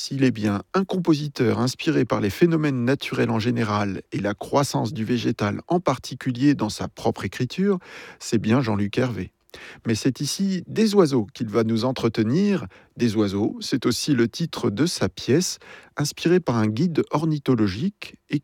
S'il est bien un compositeur inspiré par les phénomènes naturels en général et la croissance du végétal en particulier dans sa propre écriture, c'est bien Jean-Luc Hervé. Mais c'est ici Des oiseaux qu'il va nous entretenir. Des oiseaux, c'est aussi le titre de sa pièce, inspirée par un guide ornithologique et